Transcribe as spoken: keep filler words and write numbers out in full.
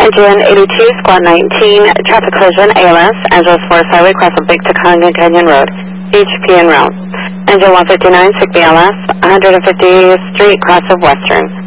Engine eighty-two, Squad nineteen, traffic collision, A L S, Angeles Forest Highway, cross of Big Taconic Canyon Road, H P en route. Engine one fifty-nine, Sigbee L S, one hundred fiftieth Street, cross of Western.